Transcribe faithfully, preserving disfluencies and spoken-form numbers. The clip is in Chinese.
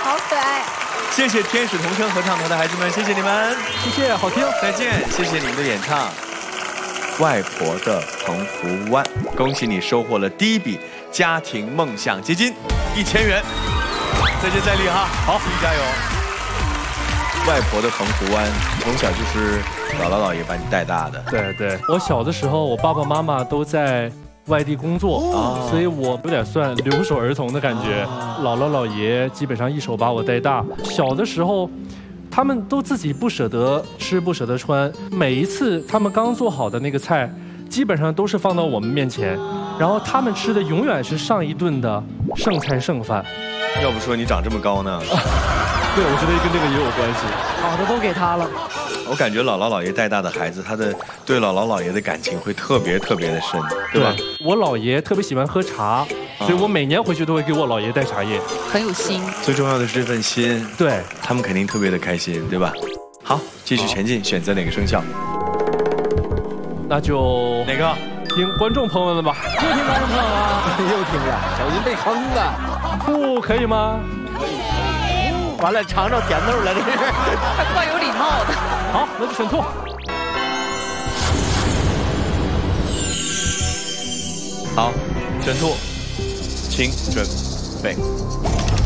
好可爱。 谢谢天使童声合唱团的孩子们，谢谢你们， 谢谢，好听， 再见，谢谢你们的演唱。外婆的澎湖湾，恭喜你收获了第一笔家庭梦想基金，一千元。再接再厉哈，好，加油！外婆的澎湖湾，从小就是姥姥姥爷把你带大的。 对对，我小的时候，我爸爸妈妈都在外地工作，哦、所以我有点算留守儿童的感觉。哦、姥姥姥爷基本上一手把我带大。小的时候，他们都自己不舍得吃，不舍得穿。每一次他们刚做好的那个菜，基本上都是放到我们面前，然后他们吃的永远是上一顿的剩菜剩饭。 要不说你长这么高呢？ 对，我觉得跟这个也有关系。 好的都给他了。 我感觉姥姥姥爷带大的孩子，他的对姥姥姥爷的感情会特别特别的深，对吧？ 对，我姥爷特别喜欢喝茶，所以我每年回去都会给我姥爷带茶叶。 很有心。 最重要的是这份心， 对他们肯定特别的开心，对吧？好，继续前进，选择哪个生肖？ 那就哪个？ 听观众朋友们吧。 又听观众朋友啊，又听了，小心被坑了。 不可以吗？ 可以。完了，尝着甜头了，这是。 还怪有礼貌的。 好，那就选兔。 好，选兔，请准备。